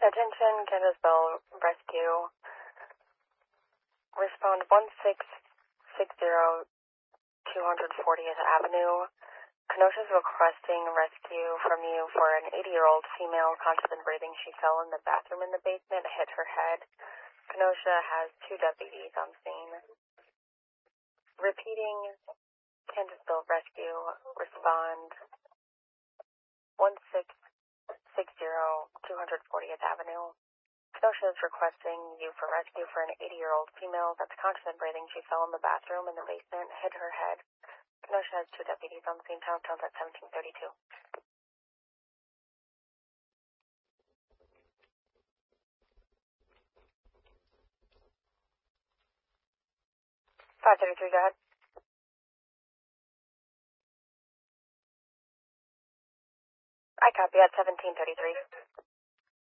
Attention, Kendallsville Rescue. Respond 1660 240th Avenue. Kenosha's requesting rescue from you for an 80-year-old female, conscious and breathing. She fell in the bathroom in the basement, hit her head. Kenosha has 2 deputies on scene. Repeating, Kendallsville Rescue. Respond 1660 240th Avenue. Kenosha is requesting you for rescue for an 80-year-old female that's conscious and breathing. She fell in the bathroom in the basement, hit her head. Kenosha has 2 deputies on the scene. Town's at 1732. 533, go ahead. I copy at 1733.